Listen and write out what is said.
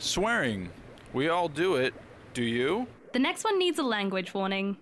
Swearing. We all do it. Do you? The next one needs a language warning.